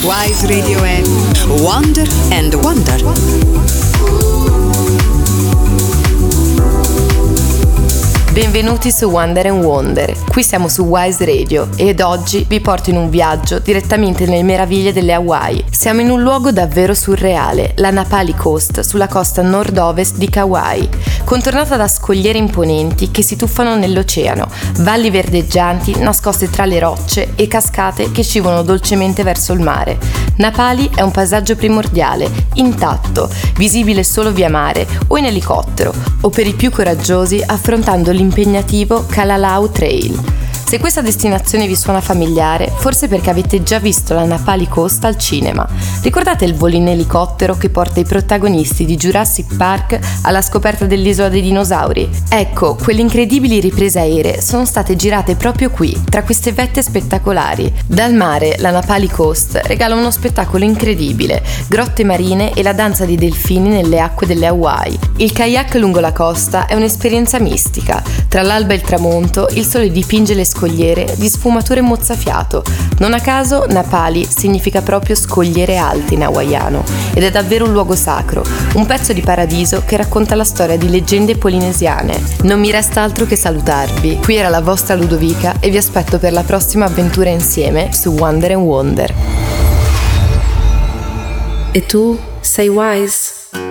Wise Radio è Wonder and Wonder. Benvenuti su Wonder and Wonder, qui siamo su Wise Radio ed oggi vi porto in un viaggio direttamente nelle meraviglie delle Hawaii. Siamo in un luogo davvero surreale, la Na Pali Coast, sulla costa nord-ovest di Kauai, contornata da scogliere imponenti che si tuffano nell'oceano, valli verdeggianti nascoste tra le rocce e cascate che scivolano dolcemente verso il mare. Na Pali è un paesaggio primordiale, intatto, visibile solo via mare o in elicottero, o per i più coraggiosi affrontando l'impegnativo Kalalau Trail. Se questa destinazione vi suona familiare, forse perché avete già visto la Na Pali Coast al cinema. Ricordate il volo in elicottero che porta i protagonisti di Jurassic Park alla scoperta dell'isola dei dinosauri? Ecco, quelle incredibili riprese aeree sono state girate proprio qui, tra queste vette spettacolari. Dal mare, la Na Pali Coast regala uno spettacolo incredibile, grotte marine e la danza di delfini nelle acque delle Hawaii. Il kayak lungo la costa è un'esperienza mistica. Tra l'alba e il tramonto, il sole dipinge le scogliere di sfumature mozzafiato. Non a caso Na Pali significa proprio scogliere alte in hawaiano ed è davvero un luogo sacro, un pezzo di paradiso che racconta la storia di leggende polinesiane. Non mi resta altro che salutarvi. Qui era la vostra Ludovica e vi aspetto per la prossima avventura insieme su Wonder and Wonder. E tu sei Wise?